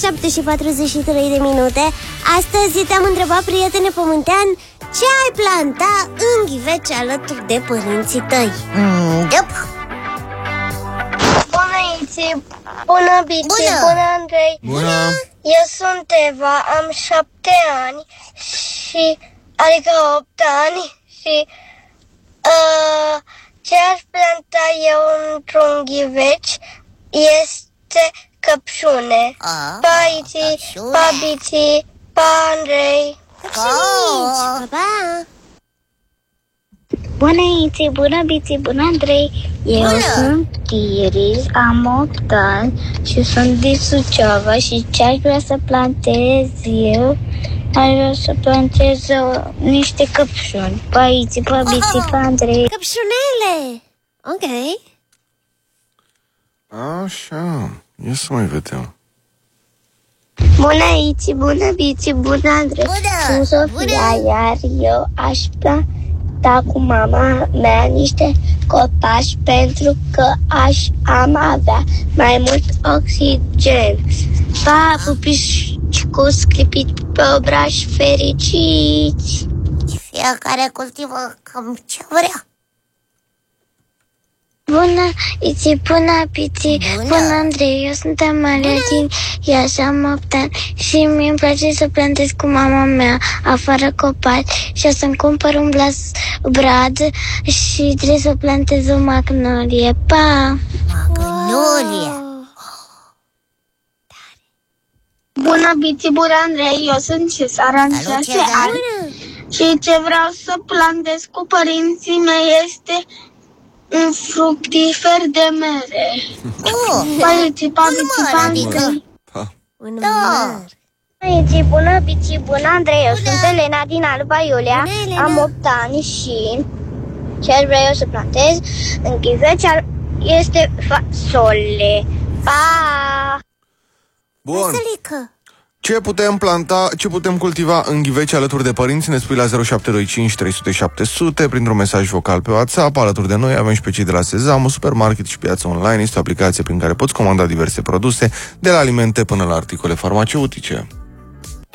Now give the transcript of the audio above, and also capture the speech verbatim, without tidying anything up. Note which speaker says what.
Speaker 1: șapte și patruzeci și trei de minute. Astăzi te-am întrebat, prietene pământean, ce ai planta în ghiveci alături de părinții tăi?
Speaker 2: mm, Yep.
Speaker 3: Bună, Iți! Bună, Bici!
Speaker 1: Bună!
Speaker 3: Bună, Andrei!
Speaker 4: Bună!
Speaker 3: Eu sunt Eva, am șapte ani și, adică opt ani și uh, ce aș planta eu într-un ghiveci este căpșune.
Speaker 2: Ah,
Speaker 3: Pa, Iți!
Speaker 2: căpșune.
Speaker 3: Pa, Bici! Pa, Andrei!
Speaker 1: Căpșunici! Pa, pa!
Speaker 3: Bună, Iți! Bună, Bici! Bună, Andrei! Eu
Speaker 2: Bună!
Speaker 3: sunt Iris, am opt ani și sunt din Suceava și ce aș vrea să plantez eu? Aș vrea să plantez uh, niște căpșuni. Pa, Iți! Pa, Bici! Pa, Andrei!
Speaker 1: Căpșunele! Ok.
Speaker 4: Așa, ia să mai vedem.
Speaker 3: Bună, Iți! Bună, Bici! Bună, Andrei!
Speaker 2: Bună!
Speaker 3: Sunt Sofia,
Speaker 2: Bună!
Speaker 3: iar eu aș planta cu mama mea niște copaci pentru că aș am avea mai mult oxigen. Pa, pupici cu sclipit pe obraj, fericiți!
Speaker 2: Fiecare cultivă cam ce vrea.
Speaker 3: Bună, Iți, bună, Piți,
Speaker 2: Bună.
Speaker 3: bună, Andrei, eu sunt Amalia din Iași, am opt ani și mie îmi place să plantez cu mama mea afară copaci și o să-mi cumpăr un blas brad și trebuie să plantez o magnolie. Pa!
Speaker 2: Magnolie.
Speaker 3: Bună, Bici, bună, Andrei, eu sunt Cezar, am
Speaker 2: Salut,
Speaker 3: șase
Speaker 2: Cezar.
Speaker 3: ani și ce vreau să plantez cu părinții mei este un fructifer de mere.
Speaker 2: Oh,
Speaker 3: Pa, Iți, pa, Bici,
Speaker 2: măr,
Speaker 3: pa,
Speaker 2: adică.
Speaker 3: Andrei.
Speaker 1: Un
Speaker 2: Da.
Speaker 1: măr.
Speaker 3: Iți, bună, Bici, bună, Andrei, eu
Speaker 2: Bună.
Speaker 3: sunt Elena din Alba Iulia,
Speaker 1: Bună, Elena.
Speaker 3: am opt ani și ce aș vrea eu să plantez în ghiveci al- este fasole. Pa!
Speaker 4: Bun,
Speaker 1: Veselică!
Speaker 4: ce putem planta, ce putem cultiva în ghiveci alături de părinți? Ne spui la zero șapte doi cinci trei sute șapte sute printr-un mesaj vocal pe WhatsApp. Alături de noi avem și pe cei de la Sezam, un supermarket și piață online. Este o aplicație prin care poți comanda diverse produse, de la alimente până la articole farmaceutice.